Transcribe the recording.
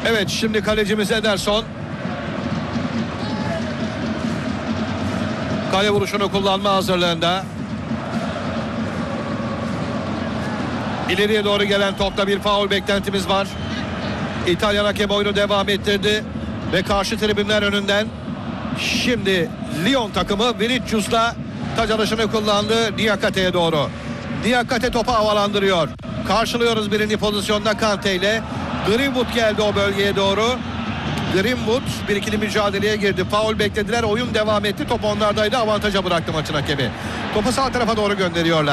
Evet, şimdi kalecimiz Ederson. Kale vuruşunu kullanma hazırlığında. İleriye doğru gelen topta bir faul beklentimiz var. İtalyan hakem oyunu devam ettirdi. Ve karşı tribünler önünden şimdi Lyon takımı Vinicius'la taç atışını kullandı Diakate'ye doğru. Diakate topu havalandırıyor. Karşılıyoruz birinci pozisyonda Kante ile. Greenwood geldi o bölgeye doğru. Greenwood bir ikili mücadeleye girdi. Faul beklediler. Oyun devam etti. Top onlardaydı. Avantaja bıraktı maçın hakemi. Topu sağ tarafa doğru gönderiyorlar.